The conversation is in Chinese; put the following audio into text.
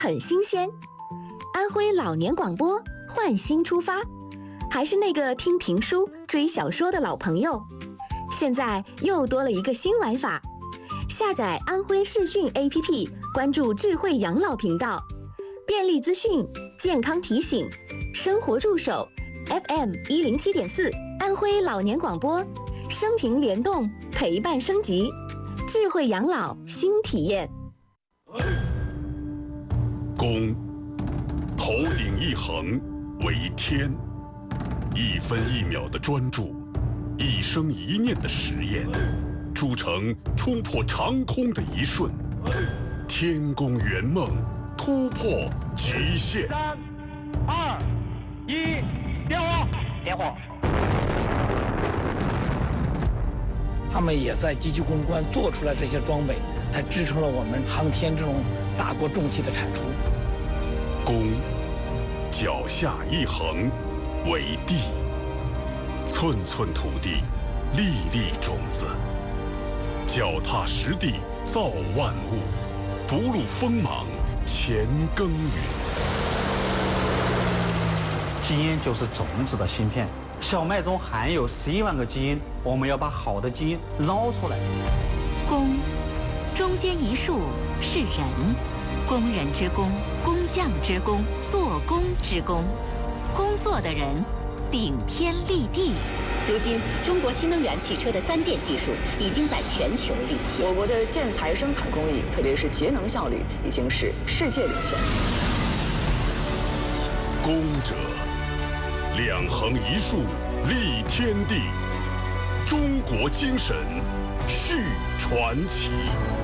很新鲜。安徽老年广播换新出发，还是那个听评书、追小说的老朋友，现在又多了一个新玩法。下载安徽视讯 APP， 关注智慧养老频道，便利资讯、健康提醒、生活助手 FM107.4， 安徽老年广播，生平联动，陪伴升级，智慧养老新体验。 公，头顶一横为天，一分一秒的专注，一生一念的实验，铸成冲破长空的一瞬，天宫圆梦，突破极限。 3、2、1，点火！点火！ 他们也在积极攻关做出来这些装备，才支撑了我们航天这种大国重器的产出。 公，脚下一横为地，寸寸土地，粒粒种子，脚踏实地造万物，不露锋芒前耕耘。 基因就是种子的芯片，小麦中含有10万个基因，我们要把好的基因捞出来。 工，中间一竖是人，工人之工，工匠之工，做工之工，工作的人顶天立地。 如今，中国新能源汽车的3电技术已经在全球领先。 我国的建材生产工艺，特别是节能效率，已经是世界领先。 工者，两横一竖立天地，中国精神续传奇。